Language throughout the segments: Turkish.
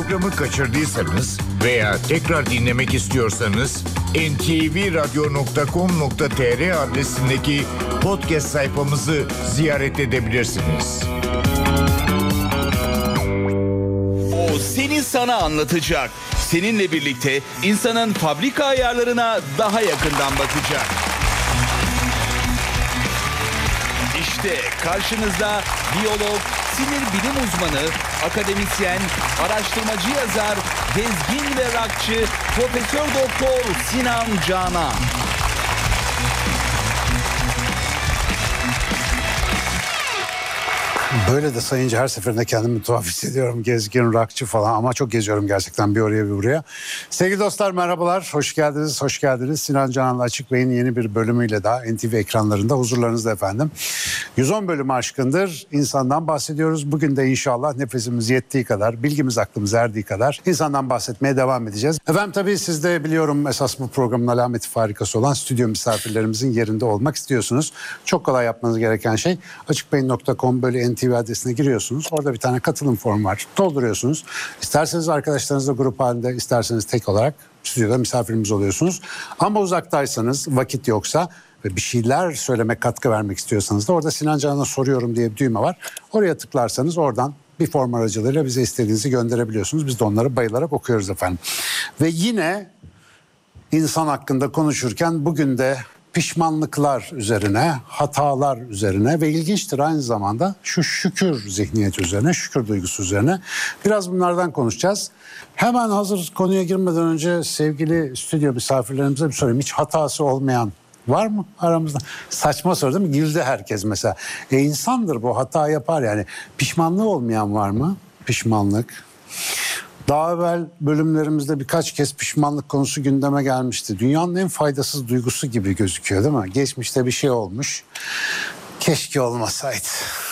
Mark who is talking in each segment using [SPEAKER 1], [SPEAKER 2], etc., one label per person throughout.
[SPEAKER 1] Programı kaçırdıysanız veya tekrar dinlemek istiyorsanız ntvradio.com.tr adresindeki podcast sayfamızı ziyaret edebilirsiniz.
[SPEAKER 2] O seni sana anlatacak. Seninle birlikte insanın fabrika ayarlarına daha yakından bakacak. İşte karşınızda biyolog, sinir bilim uzmanı, akademisyen, araştırmacı yazar, gezgin ve rockçı Profesör Doktor Sinan Canan.
[SPEAKER 3] Böyle de sayınca her seferinde kendimi tuhaf hissediyorum. Gezgin, rockçı falan ama çok geziyorum gerçekten bir oraya bir buraya. Sevgili dostlar merhabalar, hoş geldiniz, hoş geldiniz. Sinan Canan'la Açık Bey'in yeni bir bölümüyle daha NTV ekranlarında huzurlarınızda efendim. 110 bölüm aşkındır insandan bahsediyoruz. Bugün de inşallah nefesimiz yettiği kadar, bilgimiz aklımız erdiği kadar insandan bahsetmeye devam edeceğiz. Efendim tabii siz de biliyorum esas bu programın alameti farikası olan stüdyo misafirlerimizin yerinde olmak istiyorsunuz. Çok kolay yapmanız gereken şey açıkbeyin.com böyle NTV adresine giriyorsunuz. Orada bir tane katılım formu var. Dolduruyorsunuz. İsterseniz arkadaşlarınızla grup halinde, isterseniz tek olarak stüdyoda misafirimiz oluyorsunuz. Ama uzaktaysanız, vakit yoksa ve bir şeyler söylemek, katkı vermek istiyorsanız da orada Sinan Canan'a soruyorum diye bir düğme var. Oraya tıklarsanız oradan bir form aracılığıyla bize istediğinizi gönderebiliyorsunuz. Biz de onları bayılarak okuyoruz efendim. Ve yine insan hakkında konuşurken bugün de pişmanlıklar üzerine, hatalar üzerine ve ilginçtir aynı zamanda şu şükür zihniyeti üzerine, şükür duygusu üzerine biraz bunlardan konuşacağız. Hemen hazır konuya girmeden önce sevgili stüdyo misafirlerimize bir sorayım. Hiç hatası olmayan var mı aramızda? Saçma soru değil mi? Güldü herkes mesela. İnsandır bu, hata yapar yani. Pişmanlığı olmayan var mı? Pişmanlık. Daha evvel bölümlerimizde birkaç kez pişmanlık konusu gündeme gelmişti. Dünyanın en faydasız duygusu gibi gözüküyor değil mi? Geçmişte bir şey olmuş. Keşke olmasaydı.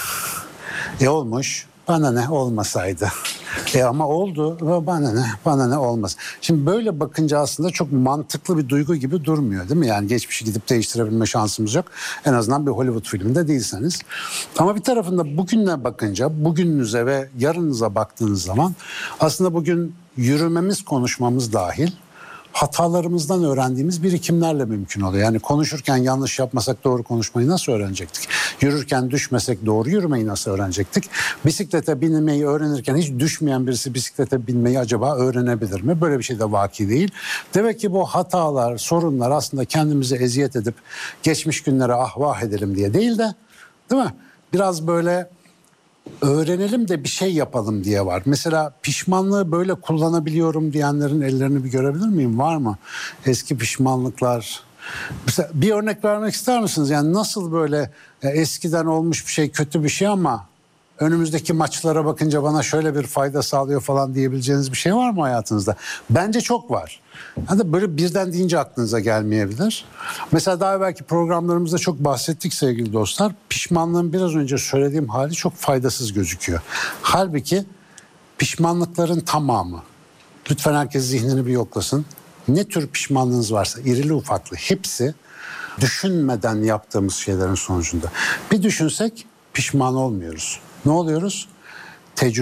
[SPEAKER 3] Olmuş. Bana ne olmasaydı. Ama oldu. Bana ne olmaz. Şimdi böyle bakınca aslında çok mantıklı bir duygu gibi durmuyor değil mi? Yani geçmişi gidip değiştirebilme şansımız yok. En azından bir Hollywood filminde değilseniz. Ama bir tarafında bugüne bakınca, bugününüze ve yarınıza baktığınız zaman aslında bugün yürümemiz, konuşmamız dahil hatalarımızdan öğrendiğimiz birikimlerle mümkün oluyor. Yani konuşurken yanlış yapmasak doğru konuşmayı nasıl öğrenecektik? Yürürken düşmesek doğru yürümeyi nasıl öğrenecektik? Bisiklete binmeyi öğrenirken hiç düşmeyen birisi bisiklete binmeyi acaba öğrenebilir mi? Böyle bir şey de vaki değil. Demek ki bu hatalar, sorunlar aslında kendimize eziyet edip geçmiş günlere ahvah edelim diye değil de, değil mi? Biraz böyle öğrenelim de bir şey yapalım diye var. Mesela pişmanlığı böyle kullanabiliyorum diyenlerin ellerini bir görebilir miyim? Var mı? Eski pişmanlıklar. Mesela bir örnek vermek ister misiniz? Yani nasıl böyle eskiden olmuş bir şey kötü bir şey ama önümüzdeki maçlara bakınca bana şöyle bir fayda sağlıyor falan diyebileceğiniz bir şey var mı hayatınızda? Bence çok var. Hani böyle birden deyince aklınıza gelmeyebilir. Mesela daha belki programlarımızda çok bahsettik sevgili dostlar. Pişmanlığın biraz önce söylediğim hali çok faydasız gözüküyor. Halbuki pişmanlıkların tamamı, lütfen herkes zihnini bir yoklasın. Ne tür pişmanlığınız varsa irili ufaklı hepsi düşünmeden yaptığımız şeylerin sonucunda. Bir düşünsek pişman olmuyoruz. Ne oluyoruz?